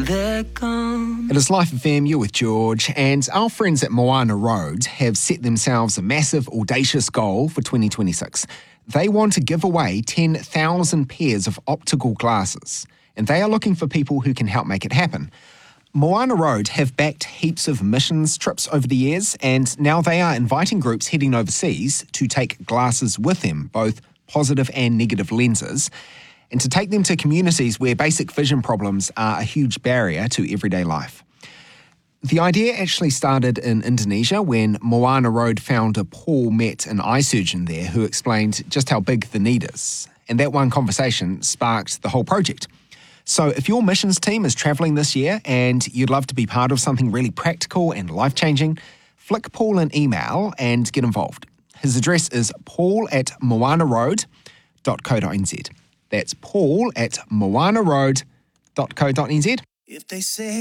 they're gone. It is Life FM, you're with George, and our friends at Moana Road have set themselves a massive, audacious goal for 2026. They want to give away 10,000 pairs of optical glasses, and they are looking for people who can help make it happen. Moana Road have backed heaps of missions trips over the years, and now they are inviting groups heading overseas to take glasses with them, both positive and negative lenses, and to take them to communities where basic vision problems are a huge barrier to everyday life. The idea actually started in Indonesia when Moana Road founder Paul met an eye surgeon there who explained just how big the need is. And that one conversation sparked the whole project. So if your missions team is travelling this year and you'd love to be part of something really practical and life-changing, flick Paul an email and get involved. His address is paul@moanaroad.co.nz. That's paul@moanaroad.co.nz. If they say